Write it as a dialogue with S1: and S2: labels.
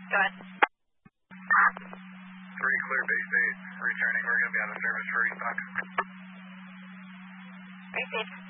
S1: Go ahead.
S2: 3 clear base 8. Returning. We're going to be out of service for restock.
S1: Base 8.